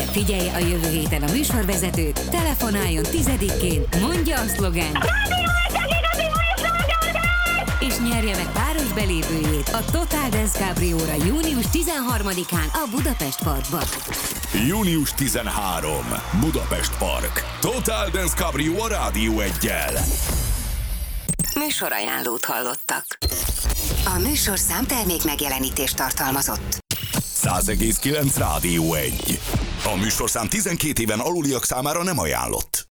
Figyelj a jövő héten a műsorvezetőt, telefonáljon 10-én, mondja a szlogen, és nyerje meg páros belépőjét a Total Dance Caprióra június 13-án a Budapest Parkban. Június 13. Budapest Park. Total Dance Caprió a Rádió 1-jel. Műsorajánlót hallottak. A műsorszám termék megjelenítést tartalmazott. 100,9 Rádió 1. A műsorszám 12 éven aluliak számára nem ajánlott.